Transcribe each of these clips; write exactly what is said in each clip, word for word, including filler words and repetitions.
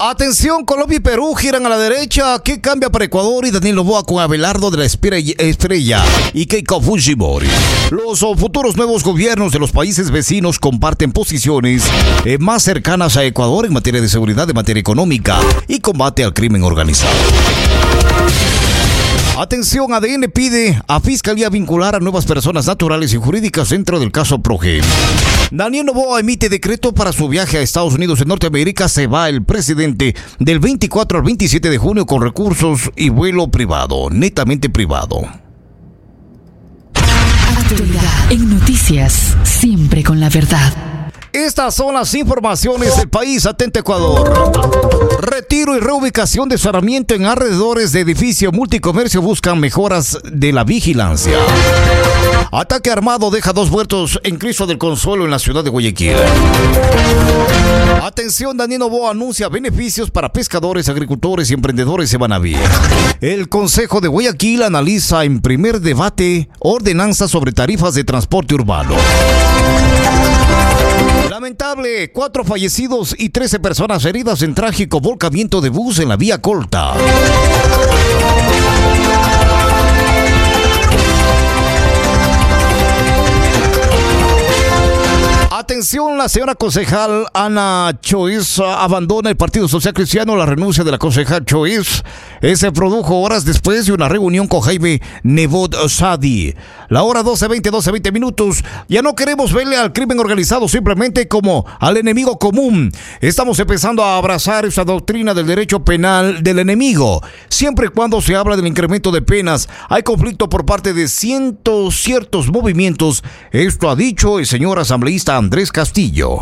Atención, Colombia y Perú giran a la derecha. ¿Qué cambia para Ecuador y Daniel Noboa con Abelardo de la Estrella y Keiko Fujimori? Los futuros nuevos gobiernos de los países vecinos comparten posiciones eh, más cercanas a Ecuador en materia de seguridad, en materia económica y combate al crimen organizado. Atención, A D N pide a Fiscalía vincular a nuevas personas naturales y jurídicas dentro del caso Progem. Daniel Noboa emite decreto para su viaje a Estados Unidos de Norteamérica. Se va el presidente del veinticuatro al veintisiete de junio con recursos y vuelo privado, netamente privado. Actualidad en noticias, siempre con la verdad. Estas son las informaciones del país. Atento, Ecuador. Retiro y reubicación de cerramiento en alrededores de edificio multicomercio buscan mejoras de la vigilancia. Ataque armado deja dos muertos en Cristo del Consuelo en la ciudad de Guayaquil. Atención, Daniel Noboa anuncia beneficios para pescadores, agricultores y emprendedores de Manaví. El Consejo de Guayaquil analiza en primer debate ordenanzas sobre tarifas de transporte urbano. Lamentable, cuatro fallecidos y trece personas heridas en trágico volcamiento de bus en la vía Colta. Atención, la señora concejal Ana Chois abandona el Partido Social Cristiano. La renuncia de la concejal Chois eh, se produjo horas después de una reunión con Jaime Nebot Sadi. La hora doce veinte, doce veinte minutos. Ya no queremos verle al crimen organizado simplemente como al enemigo común. Estamos empezando a abrazar esa doctrina del derecho penal del enemigo. Siempre y cuando se habla del incremento de penas, hay conflicto por parte de cientos, ciertos movimientos. Esto ha dicho el señor asambleísta Andrés Castillo.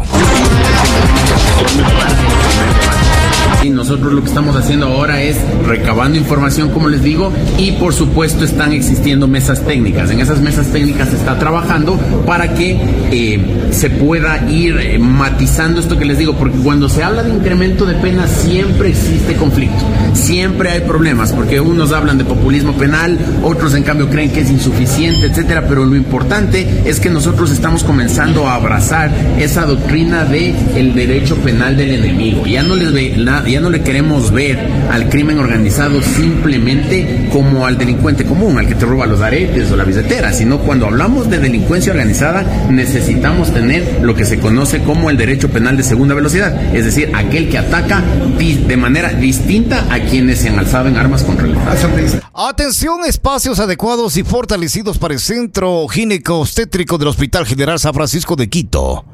Y nosotros lo que estamos haciendo ahora es recabando información, como les digo, y por supuesto están existiendo mesas técnicas. En esas mesas técnicas se está trabajando para que eh, se pueda ir eh, matizando esto que les digo, porque cuando se habla de incremento de penas siempre existe conflicto, siempre hay problemas, porque unos hablan de populismo penal, otros en cambio creen que es insuficiente, etcétera, pero lo importante es que nosotros estamos comenzando a abrazar esa doctrina de el derecho penal del enemigo. Ya no les ve nada. Ya no le queremos ver al crimen organizado simplemente como al delincuente común, al que te roba los aretes o la billetera, sino cuando hablamos de delincuencia organizada necesitamos tener lo que se conoce como el derecho penal de segunda velocidad, es decir, aquel que ataca de manera distinta a quienes se han alzado en armas contra el Estado. Atención, espacios adecuados y fortalecidos para el Centro Gineco-Obstétrico del Hospital General San Francisco de Quito.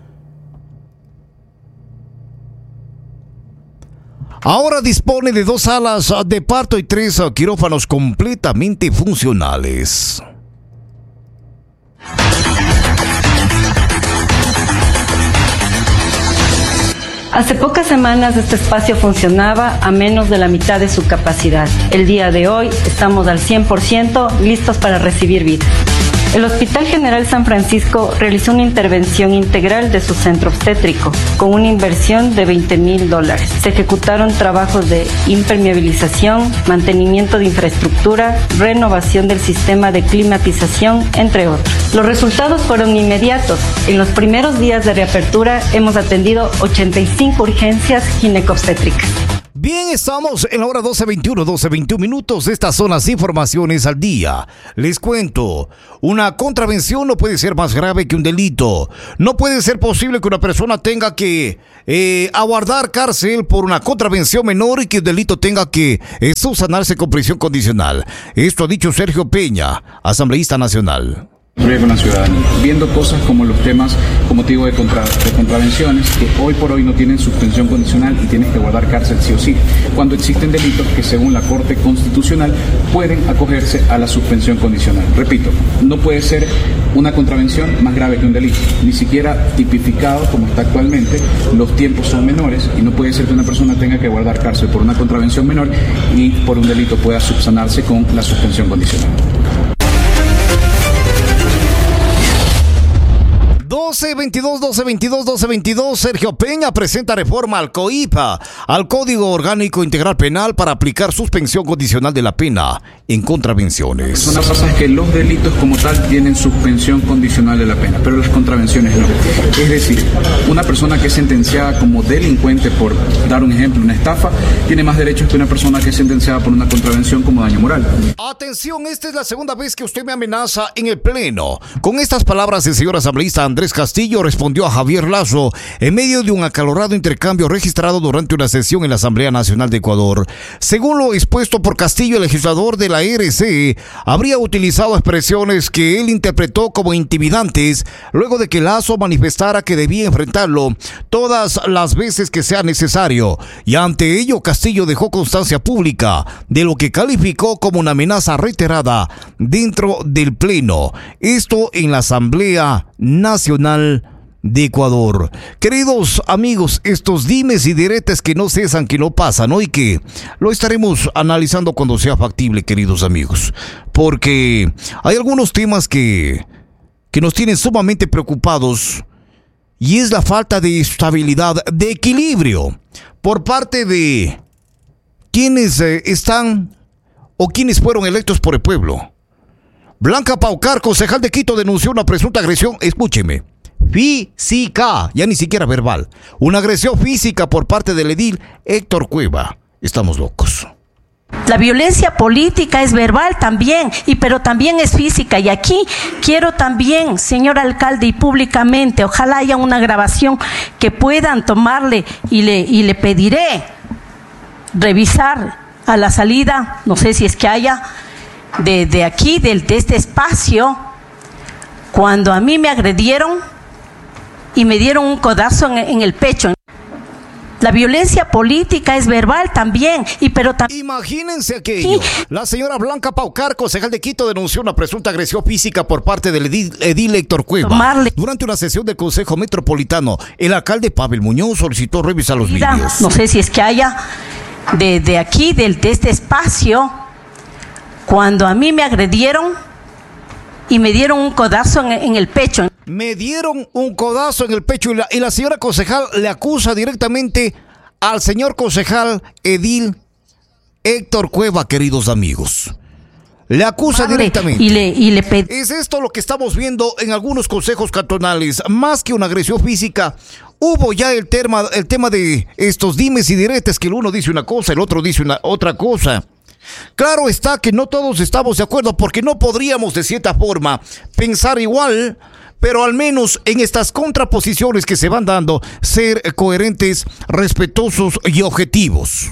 Ahora dispone de dos salas de parto y tres quirófanos completamente funcionales. Hace pocas semanas este espacio funcionaba a menos de la mitad de su capacidad. El día de hoy estamos al cien por ciento listos para recibir vida. El Hospital General San Francisco realizó una intervención integral de su centro obstétrico con una inversión de veinte mil dólares. Se ejecutaron trabajos de impermeabilización, mantenimiento de infraestructura, renovación del sistema de climatización, entre otros. Los resultados fueron inmediatos. En los primeros días de reapertura hemos atendido ochenta y cinco urgencias ginecobstétricas. Bien, estamos en la hora doce veintiuno, doce veintiuno minutos. Estas son las informaciones al día. Les cuento, una contravención no puede ser más grave que un delito. No puede ser posible que una persona tenga que eh, aguardar cárcel por una contravención menor y que el delito tenga que eh, subsanarse con prisión condicional. Esto ha dicho Sergio Peña, asambleísta nacional. Con la ciudadanía, viendo cosas como los temas con motivo de, contra, de contravenciones que hoy por hoy no tienen suspensión condicional y tienes que guardar cárcel sí o sí, cuando existen delitos que según la Corte Constitucional pueden acogerse a la suspensión condicional. Repito, no puede ser una contravención más grave que un delito, ni siquiera tipificado como está actualmente, los tiempos son menores y no puede ser que una persona tenga que guardar cárcel por una contravención menor y por un delito pueda subsanarse con la suspensión condicional. doce veintidós, doce veintidós, doce veintidós. Sergio Peña presenta reforma al COIPA, al Código Orgánico Integral Penal, para aplicar suspensión condicional de la pena en contravenciones. Una cosa es que los delitos como tal tienen suspensión condicional de la pena, pero las contravenciones no. Es decir, una persona que es sentenciada como delincuente por, dar un ejemplo, una estafa, tiene más derechos que una persona que es sentenciada por una contravención como daño moral. Atención, esta es la segunda vez que usted me amenaza en el Pleno. Con estas palabras, el señor asambleísta Andrés Castillo respondió a Javier Lazo en medio de un acalorado intercambio registrado durante una sesión en la Asamblea Nacional de Ecuador. Según lo expuesto por Castillo, el legislador de la R C habría utilizado expresiones que él interpretó como intimidantes luego de que Lazo manifestara que debía enfrentarlo todas las veces que sea necesario, y ante ello Castillo dejó constancia pública de lo que calificó como una amenaza reiterada dentro del Pleno. Esto en la Asamblea Nacional de Ecuador. Queridos amigos, estos dimes y diretes que no cesan, que no pasan, ¿no? Y que lo estaremos analizando cuando sea factible, queridos amigos, porque hay algunos temas que, que nos tienen sumamente preocupados, y es la falta de estabilidad, de equilibrio por parte de quienes eh, están o quienes fueron electos por el pueblo. Blanca Paucar, concejal de Quito, denunció una presunta agresión, escúcheme, física, ya ni siquiera verbal, una agresión física por parte del edil Héctor Cueva. Estamos locos. La violencia política es verbal también, y pero también es física. Y aquí quiero también, señor alcalde, y públicamente, ojalá haya una grabación que puedan tomarle, y le, y le pediré revisar a la salida, no sé si es que haya, de, de aquí, de, de este espacio, cuando a mí me agredieron y me dieron un codazo en, en el pecho. La violencia política es verbal también, y pero también... Imagínense aquello. La señora Blanca Paucar, concejal de Quito, denunció una presunta agresión física por parte del edil, edil Héctor Cueva. Tomarle. Durante una sesión del Consejo Metropolitano, el alcalde Pavel Muñoz solicitó revisar los vídeos. No sé si es que haya, de, de aquí, de, de este espacio, cuando a mí me agredieron y me dieron un codazo en, en el pecho. Me dieron un codazo en el pecho, y la, y la señora concejal le acusa directamente al señor concejal edil Héctor Cueva, queridos amigos. Le acusa Vale, directamente. Y le, y le ped- Es esto lo que estamos viendo en algunos consejos cantonales. Más que una agresión física, hubo ya el tema, el tema de estos dimes y diretes, que el uno dice una cosa, el otro dice una otra cosa. Claro está que no todos estamos de acuerdo, porque no podríamos de cierta forma pensar igual, pero al menos en estas contraposiciones que se van dando, ser coherentes, respetuosos y objetivos.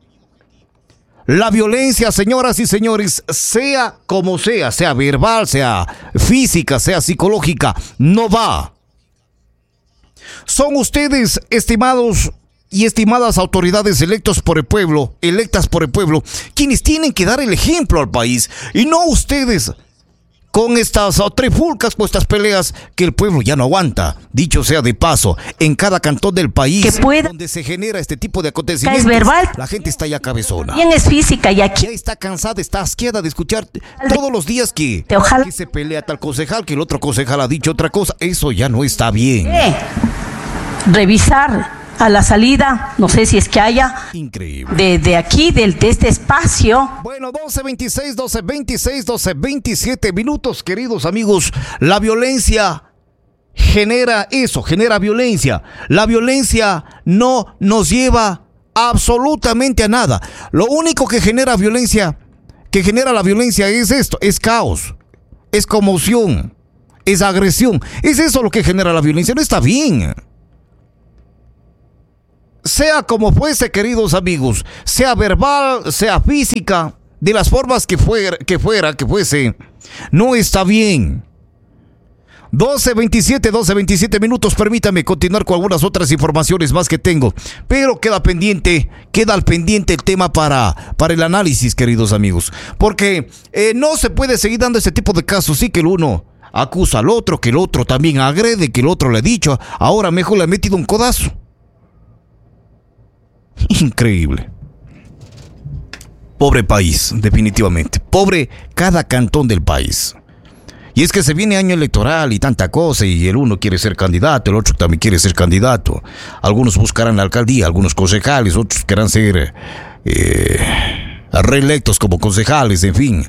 La violencia, señoras y señores, sea como sea, sea verbal, sea física, sea psicológica, no va. Son ustedes, estimados y estimadas autoridades electos por el pueblo, electas por el pueblo, quienes tienen que dar el ejemplo al país, y no ustedes con estas trifulcas, con estas peleas que el pueblo ya no aguanta. Dicho sea de paso, en cada cantón del país que pueda, donde se genera este tipo de acontecimientos, es verbal, la gente está ya cabezona. Bien es física, y aquí ya está cansada, está asqueada de escuchar todos los días que, ojalá, que se pelea tal concejal, que el otro concejal ha dicho otra cosa. Eso ya no está bien. Eh, revisar a la salida, no sé si es que haya, increíble, de, de aquí, de, de este espacio. Bueno, doce veintiséis, doce veintiséis, doce veintisiete minutos, queridos amigos. La violencia genera eso, genera violencia. La violencia no nos lleva absolutamente a nada. Lo único que genera violencia, que genera la violencia es esto, es caos, es conmoción, es agresión. Es eso lo que genera la violencia. No está bien. Sea como fuese, queridos amigos, sea verbal, sea física, de las formas que fuera, que fuera, que fuese, no está bien. doce veintisiete, doce veintisiete minutos, permítame continuar con algunas otras informaciones más que tengo, pero queda pendiente, queda al pendiente el tema para, para el análisis, queridos amigos, porque eh, no se puede seguir dando este tipo de casos, sí, que el uno acusa al otro, que el otro también agrede, que el otro le ha dicho, ahora mejor le ha metido un codazo. Increíble. Pobre país, definitivamente. Pobre cada cantón del país. Y es que se viene año electoral y tanta cosa, y el uno quiere ser candidato, el otro también quiere ser candidato. Algunos buscarán la alcaldía, algunos concejales, otros querrán ser eh, reelectos como concejales, en fin.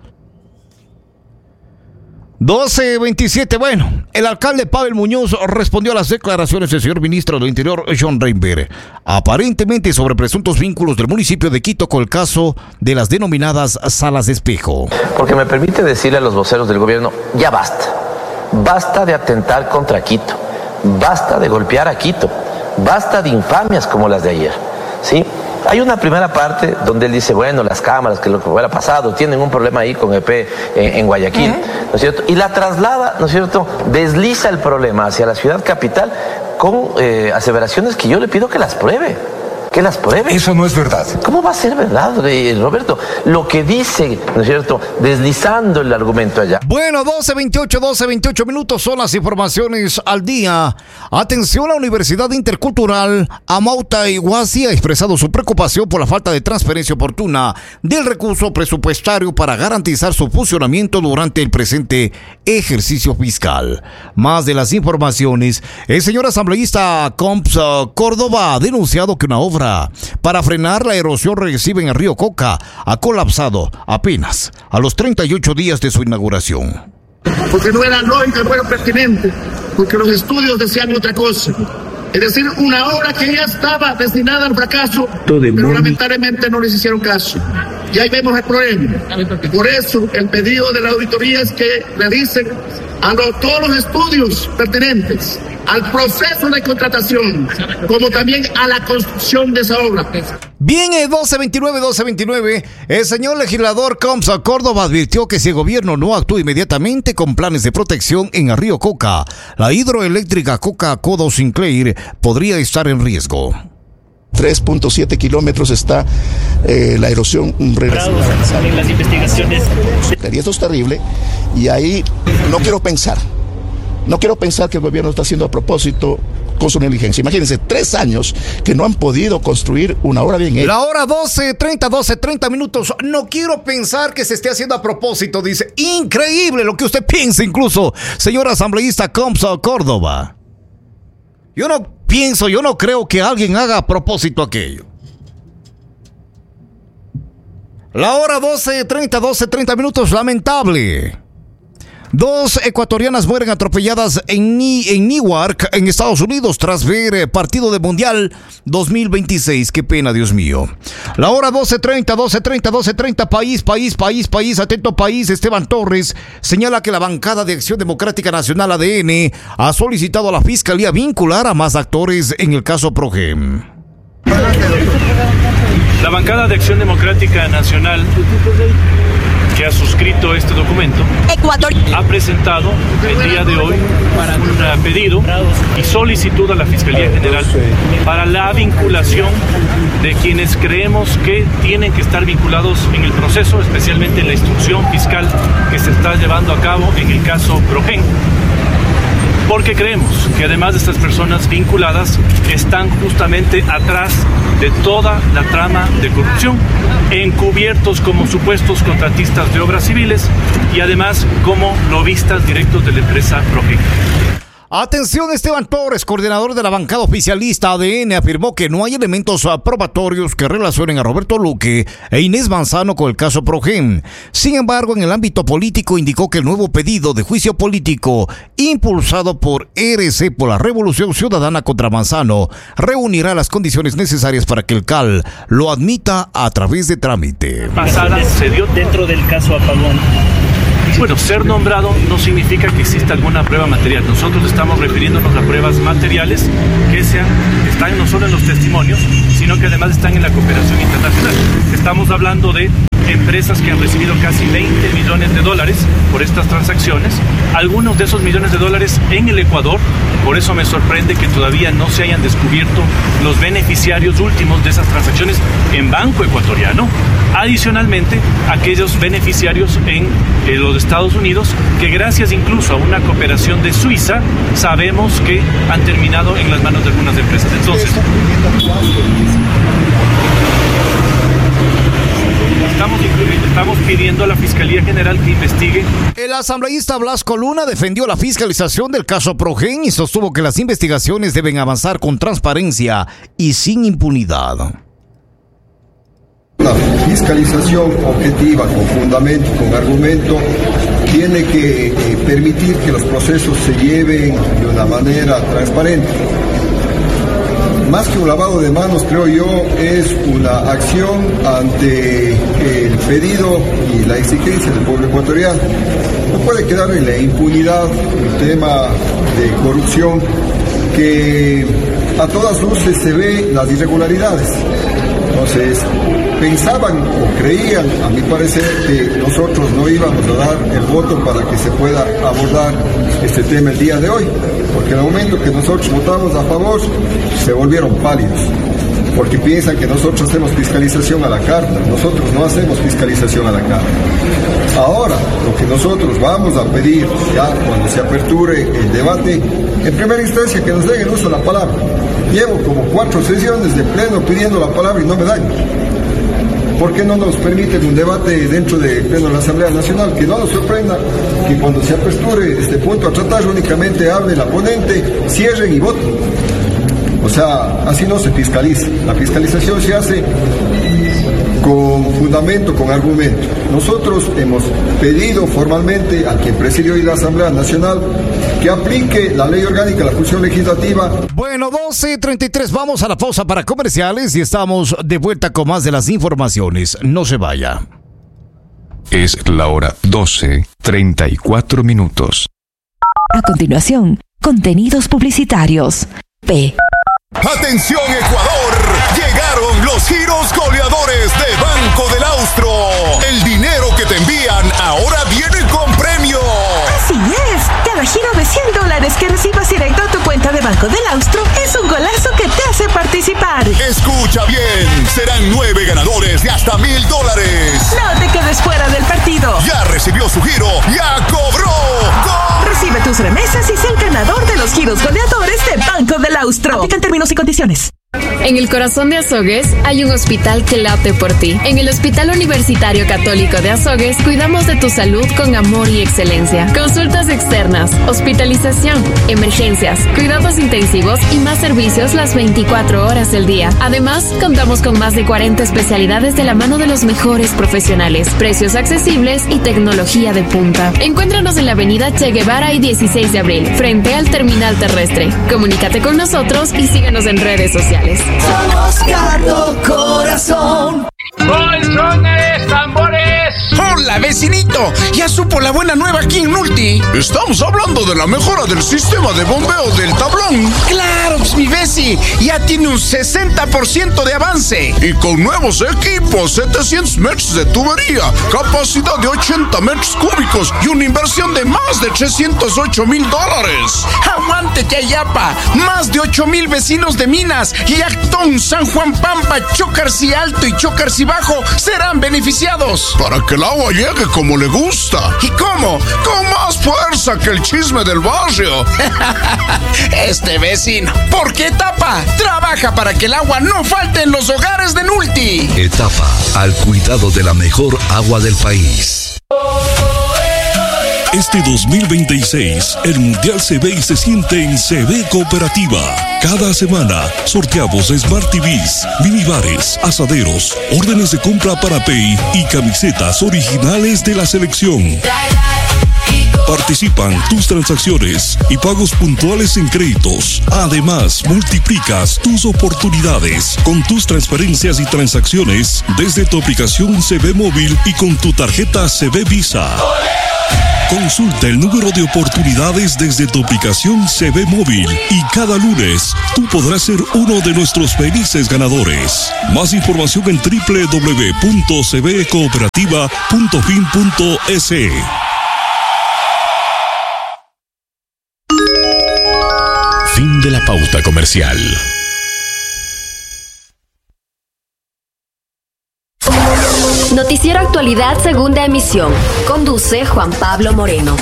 doce veintisiete, bueno, el alcalde Pavel Muñoz respondió a las declaraciones del señor ministro del Interior, John Reinberg, aparentemente sobre presuntos vínculos del municipio de Quito con el caso de las denominadas salas de espejo. Porque me permite decirle a los voceros del gobierno, ya basta, basta de atentar contra Quito, basta de golpear a Quito, basta de infamias como las de ayer, ¿sí? Hay una primera parte donde él dice, bueno, las cámaras, que lo que hubiera pasado, tienen un problema ahí con E P en, en Guayaquil, ¿no es cierto? Y la traslada, ¿no es cierto?, desliza el problema hacia la ciudad capital con eh, aseveraciones que yo le pido que las pruebe. Que las pruebe. Eso no es verdad. ¿Cómo va a ser verdad, eh, Roberto? Lo que dice, ¿no es cierto?, deslizando el argumento allá. Bueno, doce veintiocho, doce veintiocho minutos son las informaciones al día. Atención, la Universidad Intercultural Amauta Iguazzi ha expresado su preocupación por la falta de transferencia oportuna del recurso presupuestario para garantizar su funcionamiento durante el presente ejercicio fiscal. Más de las informaciones, el señor asambleísta Comps uh, Córdoba ha denunciado que una obra para frenar la erosión regresiva en el río Coca ha colapsado apenas a los treinta y ocho días de su inauguración. Porque no era lógica, no era pertinente, porque los estudios decían otra cosa. Es decir, una obra que ya estaba destinada al fracaso, pero lamentablemente no les hicieron caso. Y ahí vemos el problema. Por eso el pedido de la auditoría es que realicen a los, todos los estudios pertinentes al proceso de contratación, como también a la construcción de esa obra. Bien, el doce veintinueve, doce veintinueve, el señor legislador Comps Córdoba advirtió que si el gobierno no actúa inmediatamente con planes de protección en el río Coca, la hidroeléctrica Coca-Codo Sinclair podría estar en riesgo. tres punto siete kilómetros está eh, la erosión regresiva. En las investigaciones. Y esto es terrible, y ahí no quiero pensar, no quiero pensar que el gobierno está haciendo a propósito con su negligencia. Imagínense, tres años que no han podido construir una obra bien hecha. La hora doce treinta, doce treinta minutos. No quiero pensar que se esté haciendo a propósito, dice. Increíble lo que usted piensa, incluso, señor asambleísta Comps Córdoba. Yo no pienso, yo no creo que alguien haga a propósito aquello. La hora doce treinta, doce treinta minutos, lamentable. Dos ecuatorianas mueren atropelladas en, Ni- en Newark, en Estados Unidos, tras ver eh, partido de Mundial dos mil veintiséis. Qué pena, Dios mío. La hora doce treinta, doce treinta, doce treinta, país, país, país, país, atento país. Esteban Torres señala que la bancada de Acción Democrática Nacional, A D N, ha solicitado a la Fiscalía vincular a más actores en el caso Progem. La bancada de Acción Democrática Nacional, que ha suscrito este documento, Ecuador, ha presentado el día de hoy un pedido y solicitud a la Fiscalía General para la vinculación de quienes creemos que tienen que estar vinculados en el proceso, especialmente en la instrucción fiscal que se está llevando a cabo en el caso Progem. Porque creemos que además de estas personas vinculadas están justamente atrás de toda la trama de corrupción, encubiertos como supuestos contratistas de obras civiles y además como lobistas directos de la empresa Progem. Atención, Esteban Torres, coordinador de la bancada oficialista A D N, afirmó que no hay elementos probatorios que relacionen a Roberto Luque e Inés Manzano con el caso Progem. Sin embargo, en el ámbito político indicó que el nuevo pedido de juicio político impulsado por R C por la Revolución Ciudadana contra Manzano reunirá las condiciones necesarias para que el C A L lo admita a través de trámite. Pasada se dio dentro del caso Apagón. Bueno, ser nombrado no significa que exista alguna prueba material. Nosotros estamos refiriéndonos a pruebas materiales que sean, están no solo en los testimonios, sino que además están en la cooperación internacional. Estamos hablando de empresas que han recibido casi veinte millones de dólares por estas transacciones, algunos de esos millones de dólares en el Ecuador. Por eso me sorprende que todavía no se hayan descubierto los beneficiarios últimos de esas transacciones en Banco Ecuatoriano. Adicionalmente, aquellos beneficiarios en eh, los Estados Unidos, que gracias incluso a una cooperación de Suiza, sabemos que han terminado en las manos de algunas empresas. Entonces, estamos, estamos pidiendo a la Fiscalía General que investigue. El asambleísta Blasco Luna defendió la fiscalización del caso Progen y sostuvo que las investigaciones deben avanzar con transparencia y sin impunidad. La fiscalización objetiva, con fundamento, con argumento, tiene que eh, permitir que los procesos se lleven de una manera transparente. Más que un lavado de manos, creo yo, es una acción ante el pedido y la exigencia del pueblo ecuatoriano. No puede quedar en la impunidad un tema de corrupción que a todas luces se ve las irregularidades. Entonces, pensaban o creían, a mi parecer, que nosotros no íbamos a dar el voto para que se pueda abordar este tema el día de hoy, porque en el momento que nosotros votamos a favor, se volvieron pálidos, porque piensan que nosotros hacemos fiscalización a la carta. Nosotros no hacemos fiscalización a la carta. Ahora, lo que nosotros vamos a pedir, ya cuando se aperture el debate, en primera instancia que nos den el uso de la palabra. Llevo como cuatro sesiones de pleno pidiendo la palabra y no me dan. ¿Por qué no nos permiten un debate dentro del pleno de la Asamblea Nacional? Que no nos sorprenda que cuando se aperture este punto a tratar únicamente hable la ponente, cierren y voten. O sea, así no se fiscaliza. La fiscalización se hace con fundamento, con argumento. Nosotros hemos pedido formalmente a quien preside hoy la Asamblea Nacional que aplique la ley orgánica de la función legislativa. Bueno, doce treinta y tres, vamos a la pausa para comerciales y estamos de vuelta con más de las informaciones. No se vaya. Es la hora doce treinta y cuatro minutos. A continuación, contenidos publicitarios. P. ¡Atención, Ecuador! Llegaron los giros goleadores de Banco del Austro. El dinero que te envían ahora viene con premio. Así es. Cada giro de cien dólares que recibas directo a tu cuenta de Banco del Austro es un golazo que te hace participar. Escucha bien. Serán nueve ganadores de hasta mil dólares. No te quedes fuera del partido. Ya recibió su giro. ¡Ya cobró! ¡Gol! Recibe tus remesas y sé el ganador de los giros goleadores de Banco del Austro. Aplican términos y condiciones. En el corazón de Azogues hay un hospital que late por ti. En el Hospital Universitario Católico de Azogues cuidamos de tu salud con amor y excelencia. Consultas externas, hospitalización, emergencias, cuidados intensivos y más servicios las veinticuatro horas del día. Además, contamos con más de cuarenta especialidades de la mano de los mejores profesionales, precios accesibles y tecnología de punta. Encuéntranos en la avenida Che Guevara y dieciséis de abril, frente al terminal terrestre. Comunícate con nosotros y síguenos en redes sociales. Somos Cardo Corazón. ¡Colchones, tambores! ¡Hola, vecinito! ¿Ya supo la buena nueva aquí en Nulti? Estamos hablando de la mejora del sistema de bombeo del tablón. ¡Claro, pues, mi veci! Ya tiene un sesenta por ciento de avance. Y con nuevos equipos, setecientos metros de tubería, capacidad de ochenta metros cúbicos y una inversión de más de trescientos ocho mil dólares. ¡Aguante, Chayapa! Más de ocho mil vecinos de Minas, Yactón, San Juan Pampa, Chocarcí Alto y Chocarcí Bajo serán beneficiados. Para que el agua llegue como le gusta. ¿Y cómo? Con más fuerza que el chisme del barrio. Este vecino. ¿Por qué Etapa? Trabaja para que el agua no falte en los hogares de Nulti. Etapa, al cuidado de la mejor agua del país. Este dos mil veintiséis, el Mundial se ve y se siente en C B Cooperativa. Cada semana sorteamos Smart T Vs, minibares, asaderos, órdenes de compra para Pay y camisetas originales de la selección. Participan tus transacciones y pagos puntuales en créditos. Además, multiplicas tus oportunidades con tus transferencias y transacciones desde tu aplicación C B Móvil y con tu tarjeta C B Visa. Consulta el número de oportunidades desde tu aplicación C B Móvil y cada lunes tú podrás ser uno de nuestros felices ganadores. Más información en doble u doble u doble u punto c b cooperativa punto fin punto es. Fin de la pauta comercial. Noticiero Actualidad, segunda emisión. Conduce Juan Pablo Moreno.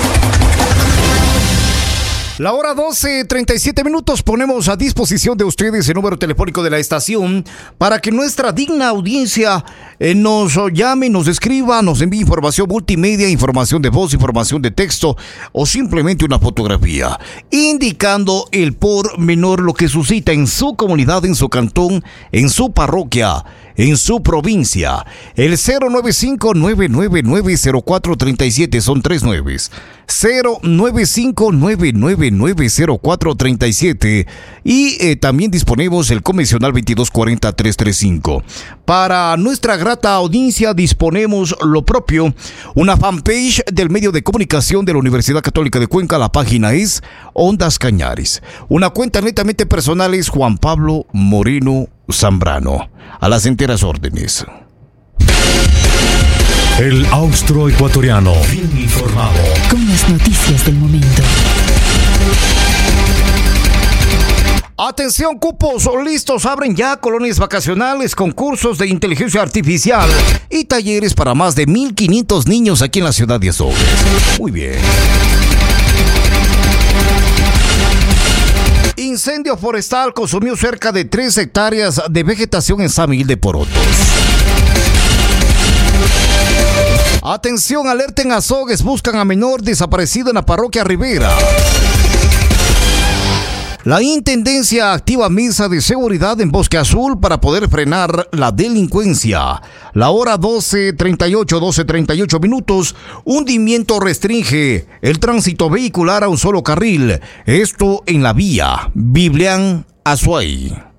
La hora doce treinta y siete minutos, ponemos a disposición de ustedes el número telefónico de la estación para que nuestra digna audiencia eh, nos llame, nos escriba, nos envíe información multimedia, información de voz, información de texto o simplemente una fotografía indicando el pormenor, lo que suscita en su comunidad, en su cantón, en su parroquia, en su provincia. El cero nueve cinco nueve nueve nueve cero cuatro tres siete, son tres nueves. cero nueve cinco nueve nueve nueve cero cuatro tres siete y eh, también disponemos el convencional veintidós cuarenta trescientos treinta y cinco. Para nuestra grata audiencia disponemos lo propio, una fanpage del medio de comunicación de la Universidad Católica de Cuenca. La página es Ondas Cañaris. Una cuenta netamente personal es Juan Pablo Moreno Zambrano. A las enteras órdenes. El austroecuatoriano, bien informado, con las noticias del momento. Atención, cupos listos, abren ya colonias vacacionales, concursos de inteligencia artificial y talleres para más de mil quinientos niños aquí en la ciudad de Azogues. Muy bien. Incendio forestal consumió cerca de tres hectáreas de vegetación en San Miguel de Porotos. Atención, alerta en Azogues, buscan a menor desaparecido en la parroquia Rivera. La Intendencia activa mesa de seguridad en Bosque Azul para poder frenar la delincuencia. La hora doce treinta y ocho, doce treinta y ocho minutos. Hundimiento restringe el tránsito vehicular a un solo carril. Esto en la vía Biblián Azuay.